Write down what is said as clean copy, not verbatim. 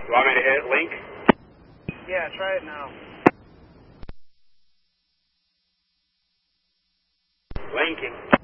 want me to hit link? Yeah, try it now. Linking.